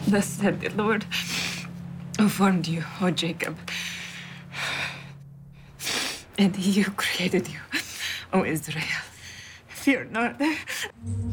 Thus said the Lord, who formed you, O Jacob, and he who created you, O Israel. Fear not.